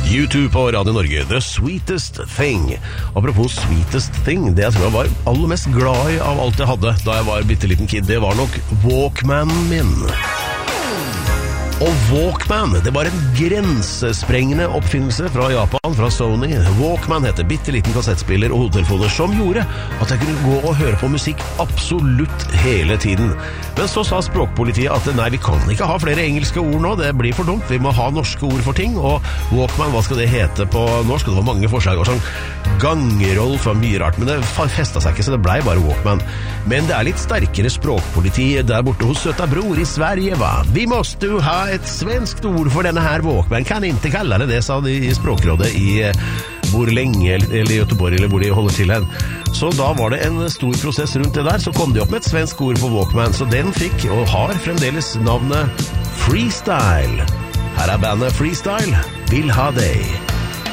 U2 på Radio Norge, The Sweetest Thing. Apropos Sweetest Thing, det jeg tror jeg var aller mest glad i av alt jeg hadde da jeg var bitteliten kid, det var nok Walkmanen min. Og Walkman, det var en grensesprengende oppfinnelse fra Japan, fra Sony. Walkman heter bitteliten kassettspiller og hodetelefoner som gjorde at jeg kunne gå og høre på musikk absolutt hele tiden. Men så sa språkpolitiet at nei, vi kan ikke ha flere engelske ord nå, det blir for dumt, vi må ha norske ord for ting, og Walkman, hva skal det hete på norsk? Og det var mange forslag, og sånn gangerolf var mye rart, men det festet seg ikke, så det ble bare Walkman. Men det er litt sterkere språkpoliti der borte hos søta bror i Sverige, va? Vi måste ha ett svenskt ord för denne här Walkman, kan inte kalla det, sa de i språkrådet i hvor lenge, eller i Göteborg, eller hvor de holder til hen. Så da var det en stor prosess rundt det der, så kom de opp med et svensk ord for Walkman, så den fikk, og har fremdeles navnet Freestyle. Her er bandet Freestyle, vil ha deg.